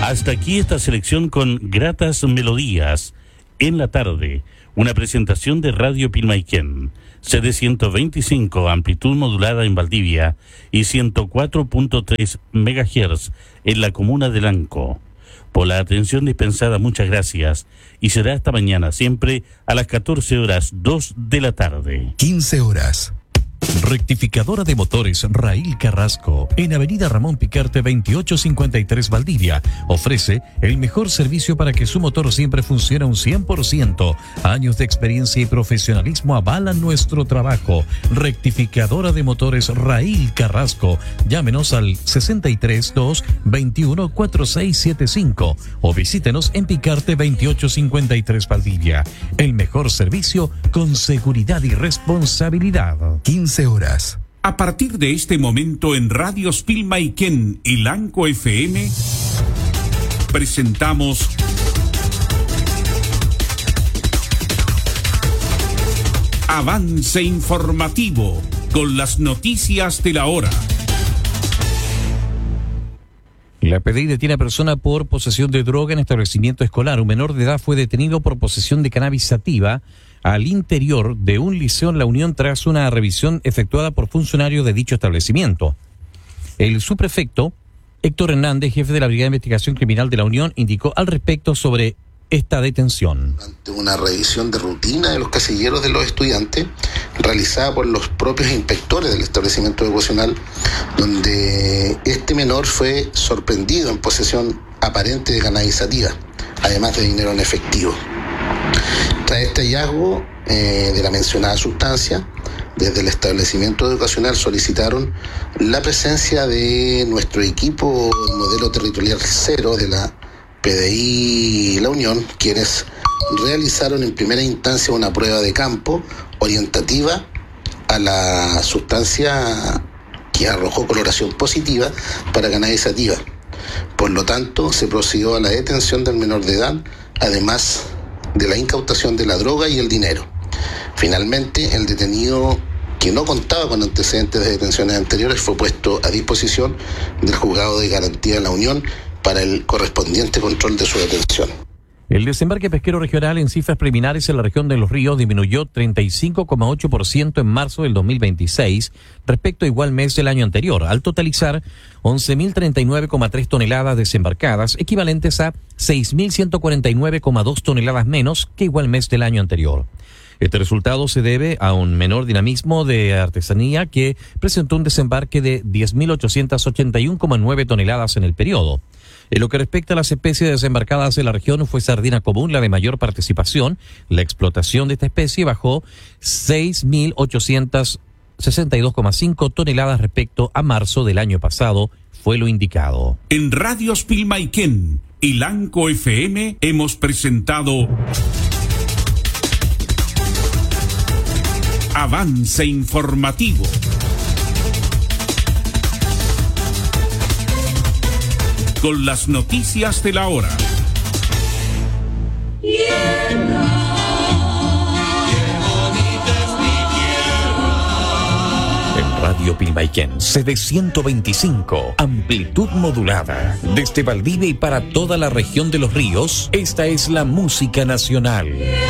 Hasta aquí esta selección con gratas melodías en la tarde. Una presentación de Radio Pilmaiquén, CD 125, amplitud modulada en Valdivia y 104.3 MHz en la comuna de Lanco. Por la atención dispensada, muchas gracias y será hasta mañana, siempre a las 14:02 de la tarde. 15 horas. Rectificadora de motores Raíl Carrasco, en Avenida Ramón Picarte 2853 Valdivia, ofrece el mejor servicio para que su motor siempre funcione un 100%. Años de experiencia y profesionalismo avalan nuestro trabajo. Rectificadora de motores Raíl Carrasco. Llámenos al 632 21 4675 o visítenos en Picarte 2853 Valdivia. El mejor servicio con seguridad y responsabilidad. 15 horas. A partir de este momento en Radios Pilmaiquén y Lanco FM presentamos Avance Informativo con las noticias de la hora. La PDI detiene a persona por posesión de droga en establecimiento escolar. Un menor de edad fue detenido por posesión de cannabis sativa al interior de un liceo en La Unión tras una revisión efectuada por funcionarios de dicho establecimiento. El subprefecto Héctor Hernández, jefe de la Brigada de Investigación Criminal de La Unión, indicó al respecto sobre esta detención. Ante una revisión de rutina de los casilleros de los estudiantes, realizada por los propios inspectores del establecimiento educacional, donde este menor fue sorprendido en posesión aparente de cannabis sativa, además de dinero en efectivo. Tras este hallazgo de la mencionada sustancia, desde el establecimiento educacional solicitaron la presencia de nuestro equipo modelo territorial 0 de la PDI La Unión, quienes realizaron en primera instancia una prueba de campo orientativa a la sustancia que arrojó coloración positiva para cannabis sativa. Por lo tanto, se procedió a la detención del menor de edad, además de la incautación de la droga y el dinero. Finalmente, el detenido, que no contaba con antecedentes de detenciones anteriores, fue puesto a disposición del Juzgado de Garantía de La Unión para el correspondiente control de su detención. El desembarque pesquero regional en cifras preliminares en la región de Los Ríos disminuyó 35,8% en marzo del 2026 respecto a igual mes del año anterior, al totalizar 11.039,3 toneladas desembarcadas, equivalentes a 6.149,2 toneladas menos que igual mes del año anterior. Este resultado se debe a un menor dinamismo de artesanía que presentó un desembarque de 10.881,9 toneladas en el periodo. En lo que respecta a las especies desembarcadas en la región, fue sardina común la de mayor participación. La explotación de esta especie bajó 6.862,5 toneladas respecto a marzo del año pasado, fue lo indicado. En Radios Pilmaiquén y Lanco FM hemos presentado Avance Informativo. Con las noticias de la hora. En Radio Pilmaiquén, CD 125, amplitud modulada. Desde Valdivia y para toda la región de Los Ríos, esta es la música nacional.